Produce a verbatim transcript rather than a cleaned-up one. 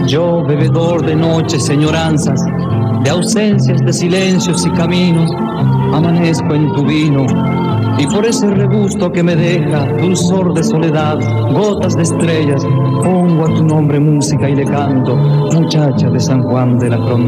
Yo, bebedor de noches, señoranzas, de ausencias, de silencios y caminos, amanezco en tu vino, y por ese regusto que me deja, dulzor de soledad, gotas de estrellas, pongo a tu nombre música y le canto, muchacha de San Juan de la Frontera.